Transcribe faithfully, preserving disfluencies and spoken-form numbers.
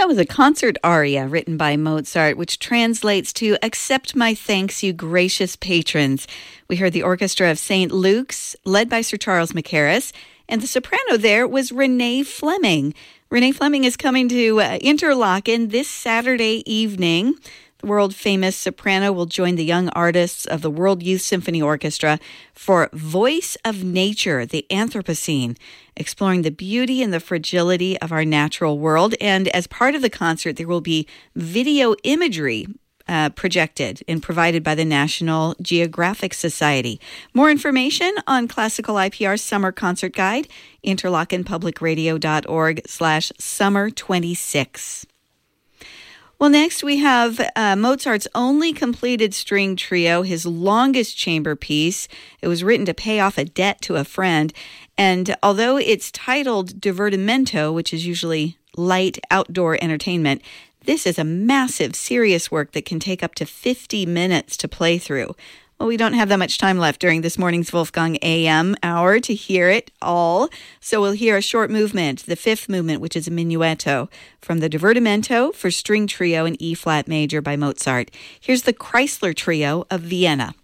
That was a concert aria written by Mozart, which translates to "Accept my thanks, you gracious patrons." We heard the orchestra of Saint Luke's, led by Sir Charles Mackerras, and the soprano there was Renee Fleming. Renee Fleming is coming to uh, Interlaken this Saturday evening. The world-famous soprano will join the young artists of the World Youth Symphony Orchestra for Voice of Nature, the Anthropocene, exploring the beauty and the fragility of our natural world. And as part of the concert, there will be video imagery uh, projected and provided by the National Geographic Society. More information on Classical I P R's Summer Concert Guide, interlakenpublicradio.org slash summer 26. Well, next we have uh, Mozart's only completed string trio, his longest chamber piece. It was written to pay off a debt to a friend. And although it's titled Divertimento, which is usually light outdoor entertainment, this is a massive, serious work that can take up to fifty minutes to play through. Well, we don't have that much time left during this morning's Wolfgang A M hour to hear it all. So we'll hear a short movement, the fifth movement, which is a minuetto, from the Divertimento for string trio in E-flat major by Mozart. Here's the Chrysler Trio of Vienna.